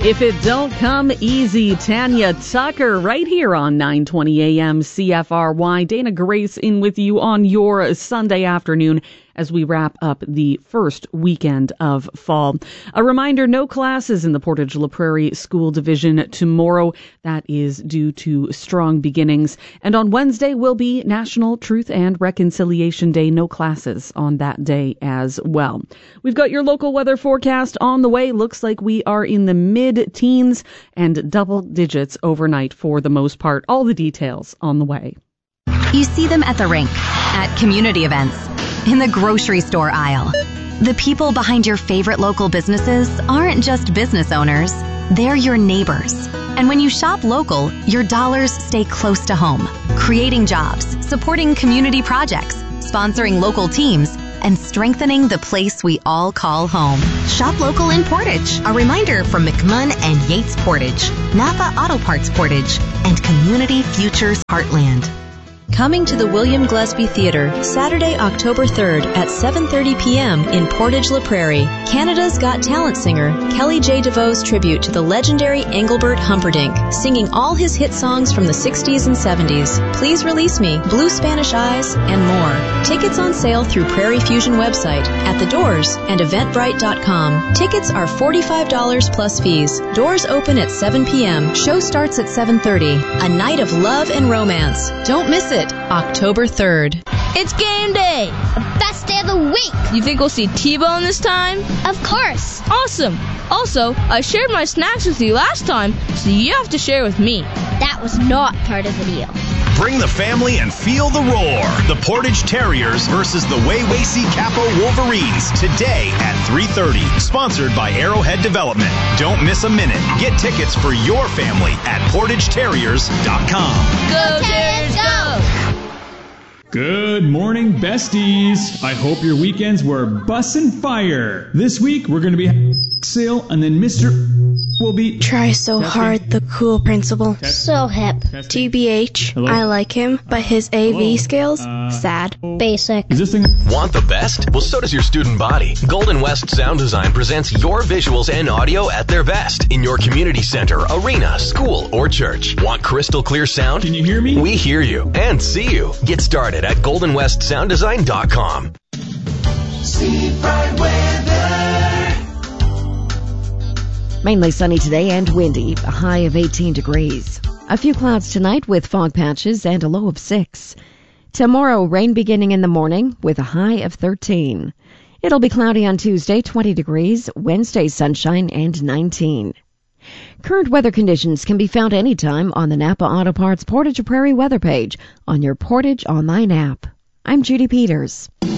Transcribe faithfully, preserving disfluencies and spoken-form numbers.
If it don't come easy, Tanya Tucker, right here on nine twenty A M C F R Y. Dana Grace in with you on your Sunday afternoon as we wrap up the first weekend of fall. A reminder, no classes in the Portage La Prairie School Division tomorrow. That is due to strong beginnings. And on Wednesday will be National Truth and Reconciliation Day. No classes on that day as well. We've got your local weather forecast on the way. Looks like we are in the mid-teens and double digits overnight for the most part. All the details on the way. You see them at the rink, at community events, in the grocery store aisle. The people behind your favorite local businesses aren't just business owners, they're your neighbors. And when you shop local, your dollars stay close to home, creating jobs, supporting community projects, sponsoring local teams, and strengthening the place we all call home. Shop local in Portage. A reminder from McMunn and Yates Portage, Napa Auto Parts Portage, and Community Futures Heartland. Coming to the William Gillespie Theatre, Saturday, October third at seven thirty p.m. in Portage La Prairie, Canada's Got Talent singer Kelly J. DeVoe's tribute to the legendary Engelbert Humperdinck, singing all his hit songs from the sixties and seventies, Please Release Me, Blue Spanish Eyes, and more. Tickets on sale through Prairie Fusion website, at the doors, and eventbrite dot com. Tickets are forty-five dollars plus fees. Doors open at seven p.m. Show starts at seven thirty. A night of love and romance. Don't miss it. October third. It's game day! The best day of the week! You think we'll see T-Bone this time? Of course! Awesome! Also, I shared my snacks with you last time, so you have to share with me. That was not part of the deal. Bring the family and feel the roar. The Portage Terriers versus the Wei-Wei-Si Capo Wolverines today at three thirty. Sponsored by Arrowhead Development. Don't miss a minute. Get tickets for your family at portage terriers dot com. Go Terriers, go! Good morning, besties. I hope your weekends were bussin' fire. This week, we're going to be having a sale, and then Mister will be... Try so testing. Hard, the cool principal. Testing. So hip. Testing. T B H, Hello? I like him, but his A V Hello? Skills, uh, sad. Basic. Is this thing... Want the best? Well, so does your student body. Golden West Sound Design presents your visuals and audio at their best in your community center, arena, school, or church. Want crystal clear sound? Can you hear me? We hear you and see you. Get started at golden west sound design dot com. Seafront weather. Mainly sunny today and windy, a high of eighteen degrees. A few clouds tonight with fog patches and a low of six. Tomorrow, rain beginning in the morning with a high of thirteen. It'll be cloudy on Tuesday, twenty degrees, Wednesday sunshine and nineteen. Current weather conditions can be found anytime on the Napa Auto Parts Portage Prairie weather page on your Portage online app. I'm Judy Peters.